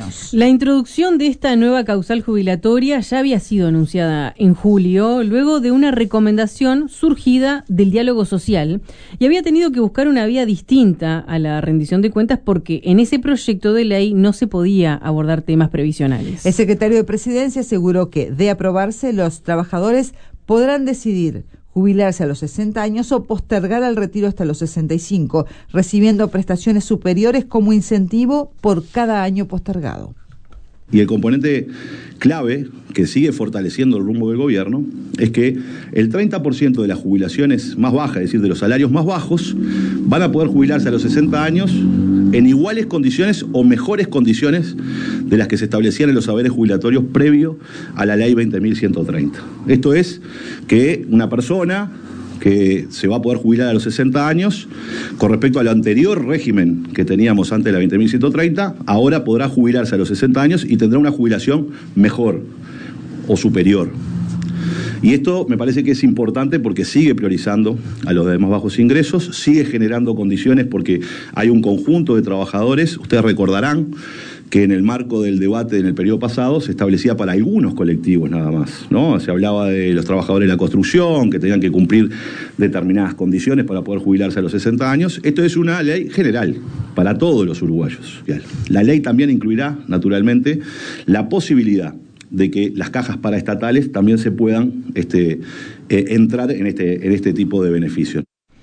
años. La introducción de esta nueva causal jubilatoria ya había sido anunciada en julio, luego de una recomendación surgida del diálogo social, y había tenido que buscar una vía distinta a la rendición de cuentas porque en ese proyecto de ley no se podía abordar temas previsionales. El secretario de Presidencia aseguró que, de aprobarse, los trabajadores podrán decidir jubilarse a los 60 años o postergar el retiro hasta los 65, recibiendo prestaciones superiores como incentivo por cada año postergado. Y el componente clave que sigue fortaleciendo el rumbo del gobierno es que el 30% de las jubilaciones más bajas, es decir, de los salarios más bajos, van a poder jubilarse a los 60 años en iguales condiciones o mejores condiciones de las que se establecían en los saberes jubilatorios previo a la ley 20.130. Esto es que una persona que se va a poder jubilar a los 60 años, con respecto al anterior régimen que teníamos antes de la 20.130, ahora podrá jubilarse a los 60 años y tendrá una jubilación mejor o superior. Y esto me parece que es importante porque sigue priorizando a los de más bajos ingresos, sigue generando condiciones porque hay un conjunto de trabajadores, ustedes recordarán que en el marco del debate en el periodo pasado se establecía para algunos colectivos nada más, ¿no? Se hablaba de los trabajadores de la construcción, que tenían que cumplir determinadas condiciones para poder jubilarse a los 60 años. Esto es una ley general para todos los uruguayos. La ley también incluirá, naturalmente, la posibilidad de que las cajas paraestatales también se puedan entrar en este tipo de beneficios.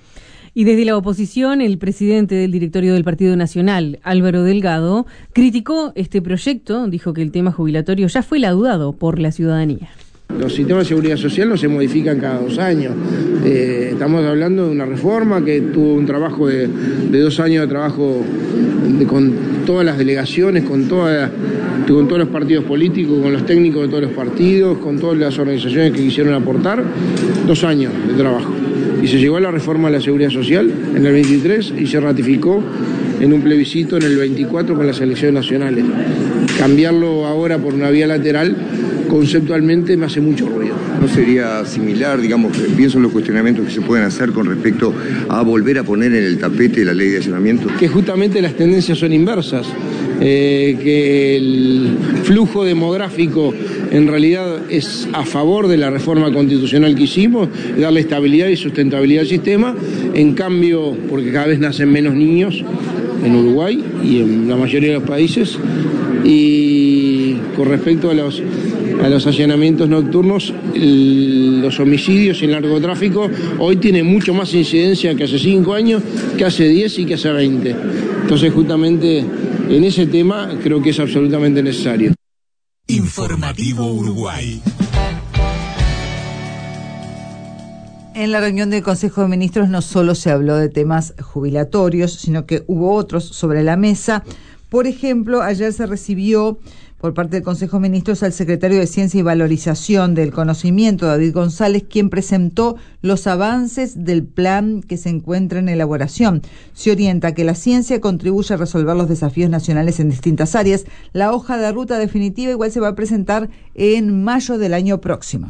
Y desde la oposición, el presidente del directorio del Partido Nacional, Álvaro Delgado, criticó este proyecto, dijo que el tema jubilatorio ya fue laudado por la ciudadanía. Los sistemas de seguridad social no se modifican cada 2 años. Estamos hablando de una reforma que tuvo un trabajo de 2 años de trabajo con todas las delegaciones, con todos los partidos políticos, con los técnicos de todos los partidos, con todas las organizaciones que quisieron aportar, 2 años de trabajo. Y se llegó a la reforma de la seguridad social en el 23 y se ratificó en un plebiscito en el 24 con las elecciones nacionales. Cambiarlo ahora por una vía lateral conceptualmente me hace mucho ruido. ¿No sería similar, digamos, pienso en los cuestionamientos que se pueden hacer con respecto a volver a poner en el tapete la ley de aislamiento? Que justamente las tendencias son inversas, que el flujo demográfico en realidad es a favor de la reforma constitucional que hicimos, darle estabilidad y sustentabilidad al sistema, en cambio, porque cada vez nacen menos niños en Uruguay y en la mayoría de los países, y con respecto a los allanamientos nocturnos, los homicidios y el narcotráfico hoy tienen mucho más incidencia que hace 5 años, que hace 10 y que hace 20. Entonces, justamente en ese tema creo que es absolutamente necesario. Informativo Uruguay. En la reunión del Consejo de Ministros no solo se habló de temas jubilatorios, sino que hubo otros sobre la mesa. Por ejemplo, ayer se recibió por parte del Consejo de Ministros al secretario de Ciencia y Valorización del Conocimiento, David González, quien presentó los avances del plan que se encuentra en elaboración. Se orienta a que la ciencia contribuya a resolver los desafíos nacionales en distintas áreas. La hoja de ruta definitiva igual se va a presentar en mayo del año próximo.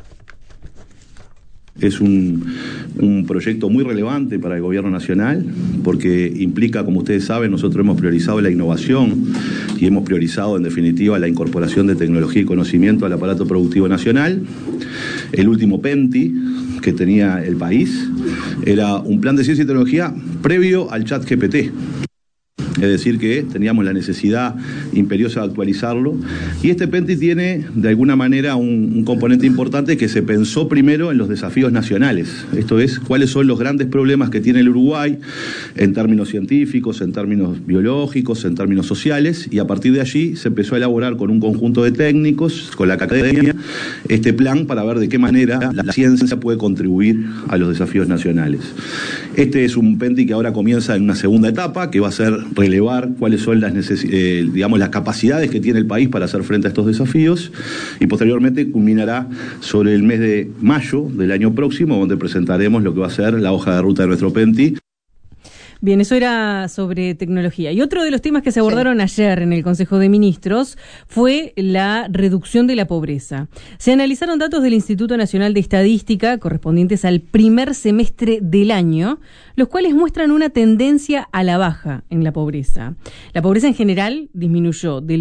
Es un proyecto muy relevante para el gobierno nacional porque implica, como ustedes saben, nosotros hemos priorizado la innovación y hemos priorizado en definitiva la incorporación de tecnología y conocimiento al aparato productivo nacional. El último PENTI que tenía el país era un plan de ciencia y tecnología previo al ChatGPT. Es decir, que teníamos la necesidad imperiosa de actualizarlo. Y este PENTI tiene, de alguna manera, un componente importante que se pensó primero en los desafíos nacionales. Esto es, cuáles son los grandes problemas que tiene el Uruguay en términos científicos, en términos biológicos, en términos sociales. Y a partir de allí se empezó a elaborar con un conjunto de técnicos, con la academia, este plan para ver de qué manera la ciencia puede contribuir a los desafíos nacionales. Este es un PENTI que ahora comienza en una segunda etapa, que va a ser relevar cuáles son las capacidades que tiene el país para hacer frente a estos desafíos, y posteriormente culminará sobre el mes de mayo del año próximo, donde presentaremos lo que va a ser la hoja de ruta de nuestro PENTI. Bien, eso era sobre tecnología. Y otro de los temas que se abordaron ayer en el Consejo de Ministros fue la reducción de la pobreza. Se analizaron datos del Instituto Nacional de Estadística correspondientes al primer semestre del año, los cuales muestran una tendencia a la baja en la pobreza. La pobreza en general disminuyó del